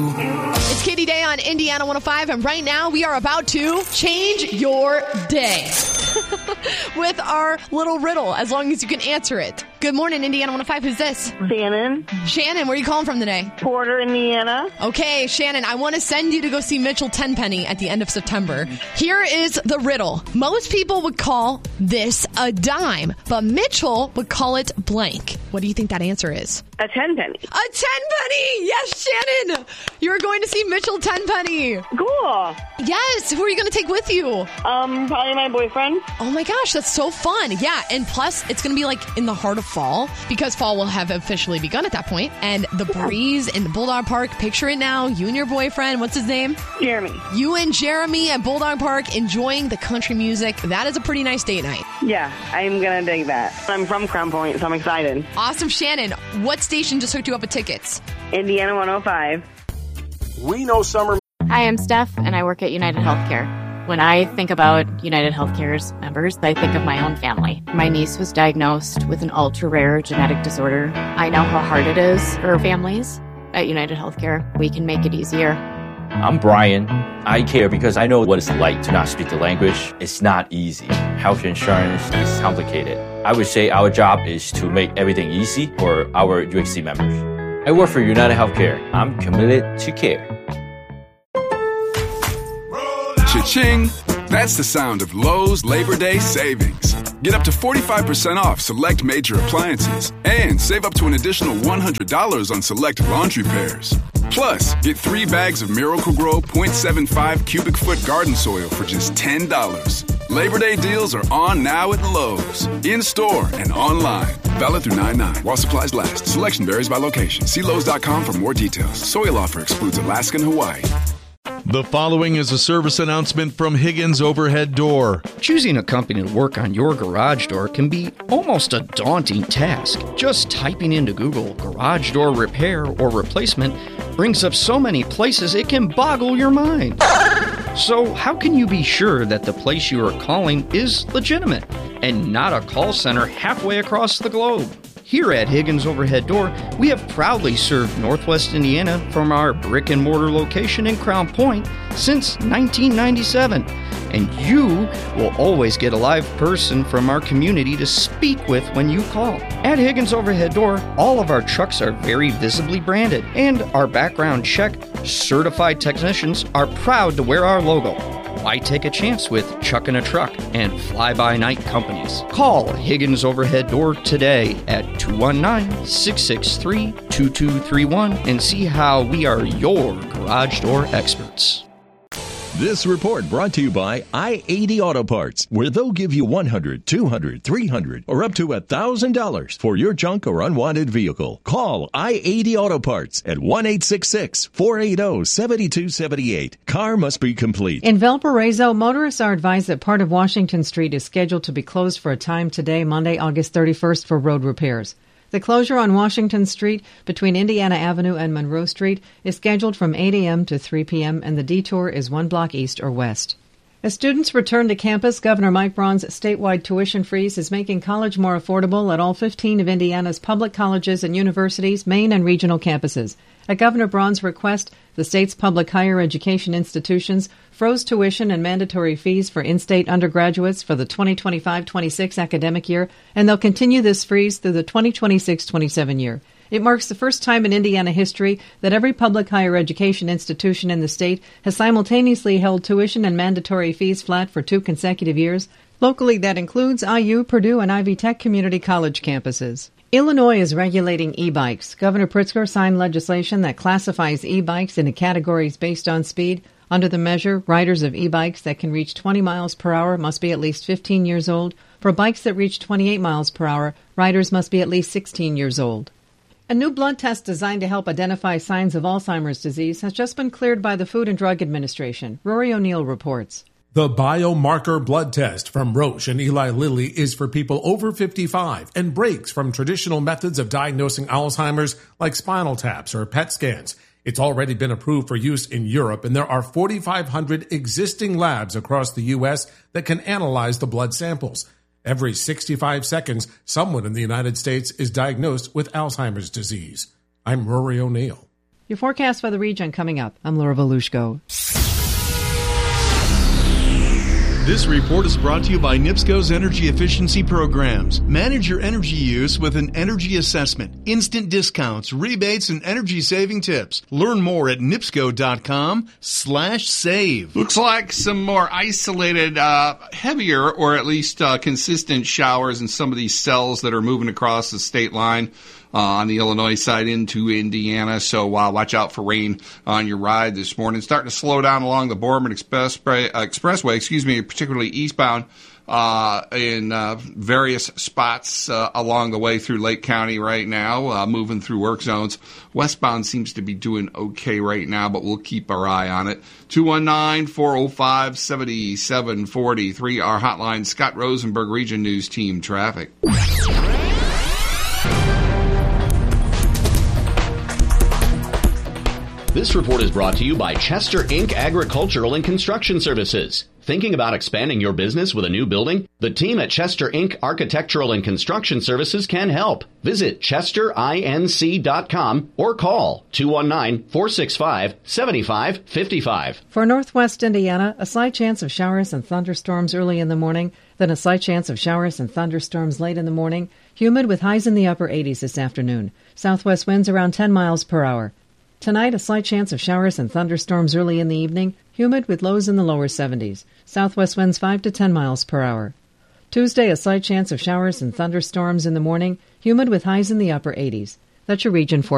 It's Katie Day on Indiana 105, and right now we are about to change your day with our little riddle, as long as you can answer it. Good morning, Indiana 105. Who's this? Shannon. Shannon, where are you calling from today? Porter, Indiana. Okay, Shannon, I want to send you to go see Mitchell Tenpenny at the end of September. Here is the riddle. Most people would call this a dime, but Mitchell would call it blank. What do you think that answer is? A tenpenny. A tenpenny! Yes, Shannon! You're going to see Mitchell Tenpenny. Cool. Yes, who are you going to take with you? Probably my boyfriend. Oh my gosh, that's so fun. Yeah, and plus, it's going to be like in the heart of fall, because fall will have officially begun at that point. And the breeze in the Bulldog Park, picture it now, you and your boyfriend, what's his name? Jeremy. You and Jeremy at Bulldog Park enjoying the country music. That is a pretty nice date night. Yeah, I'm going to dig that. I'm from Crown Point, so I'm excited. Awesome, Shannon. What station just hooked you up with tickets? Indiana 105. We know summer. Hi, I'm Steph, and I work at United Healthcare. When I think about United Healthcare's members, I think of my own family. My niece was diagnosed with an ultra-rare genetic disorder. I know how hard it is for families. At United Healthcare, we can make it easier. I'm Brian. I care because I know what it's like to not speak the language. It's not easy. Health insurance is complicated. I would say our job is to make everything easy for our UHC members. I work for United Healthcare. I'm committed to care. Cha-ching! That's the sound of Lowe's Labor Day savings. Get up to 45% off select major appliances and save up to an additional $100 on select laundry pairs. Plus, get 3 bags of Miracle-Gro 0.75 cubic foot garden soil for just $10. Labor Day deals are on now at Lowe's, in-store and online. Valid through 9/9 while supplies last. Selection varies by location. See Lowe's.com for more details. Soil offer excludes Alaska and Hawaii. The following is a service announcement from Higgins Overhead Door. Choosing a company to work on your garage door can be almost a daunting task. Just typing into Google garage door repair or replacement brings up so many places it can boggle your mind. So how can you be sure that the place you are calling is legitimate and not a call center halfway across the globe? Here at Higgins Overhead Door, we have proudly served Northwest Indiana from our brick-and-mortar location in Crown Point since 1997. And you will always get a live person from our community to speak with when you call. At Higgins Overhead Door, all of our trucks are very visibly branded, and our background check certified technicians are proud to wear our logo. Why take a chance with Chuck in a Truck and fly-by-night companies? Call Higgins Overhead Door today at 219-663-2231 and see how we are your garage door experts. This report brought to you by I-80 Auto Parts, where they'll give you $100, $200, $300, or up to $1,000 for your junk or unwanted vehicle. Call I-80 Auto Parts at 1-866-480-7278. Car must be complete. In Valparaiso, motorists are advised that part of Washington Street is scheduled to be closed for a time today, Monday, August 31st, for road repairs. The closure on Washington Street between Indiana Avenue and Monroe Street is scheduled from 8 a.m. to 3 p.m., and the detour is 1 block east or west. As students return to campus, Governor Mike Braun's statewide tuition freeze is making college more affordable at all 15 of Indiana's public colleges and universities, main and regional campuses. At Governor Braun's request, the state's public higher education institutions froze tuition and mandatory fees for in-state undergraduates for the 2025-26 academic year, and they'll continue this freeze through the 2026-27 year. It marks the first time in Indiana history that every public higher education institution in the state has simultaneously held tuition and mandatory fees flat for 2 consecutive years. Locally, that includes IU, Purdue, and Ivy Tech community college campuses. Illinois is regulating e-bikes. Governor Pritzker signed legislation that classifies e-bikes into categories based on speed. Under the measure, riders of e-bikes that can reach 20 miles per hour must be at least 15 years old. For bikes that reach 28 miles per hour, riders must be at least 16 years old. A new blood test designed to help identify signs of Alzheimer's disease has just been cleared by the Food and Drug Administration. Rory O'Neill reports. The biomarker blood test from Roche and Eli Lilly is for people over 55 and breaks from traditional methods of diagnosing Alzheimer's like spinal taps or PET scans. It's already been approved for use in Europe, and there are 4,500 existing labs across the U.S. that can analyze the blood samples. Every 65 seconds, someone in the United States is diagnosed with Alzheimer's disease. I'm Rory O'Neill. Your forecast for the region coming up. I'm Laura Volushko. This report is brought to you by NIPSCO's Energy Efficiency Programs. Manage your energy use with an energy assessment, instant discounts, rebates, and energy-saving tips. Learn more at NIPSCO.com/save. Looks like some more isolated, heavier, or at least consistent showers in some of these cells that are moving across the state line. On the Illinois side into Indiana, so watch out for rain on your ride this morning. Starting to slow down along the Borman Expressway, particularly eastbound in various spots along the way through Lake County right now, moving through work zones. Westbound seems to be doing okay right now, but we'll keep our eye on it. 219-405-7743, our hotline. Scott Rosenberg, Region News Team Traffic. This report is brought to you by Chester Inc. Agricultural and Construction Services. Thinking about expanding your business with a new building? The team at Chester Inc. Architectural and Construction Services can help. Visit chesterinc.com or call 219-465-7555. For northwest Indiana, a slight chance of showers and thunderstorms early in the morning, then a slight chance of showers and thunderstorms late in the morning. Humid with highs in the upper 80s this afternoon. Southwest winds around 10 miles per hour. Tonight, a slight chance of showers and thunderstorms early in the evening, humid with lows in the lower 70s. Southwest winds 5 to 10 miles per hour. Tuesday, a slight chance of showers and thunderstorms in the morning, humid with highs in the upper 80s. That's your region 4.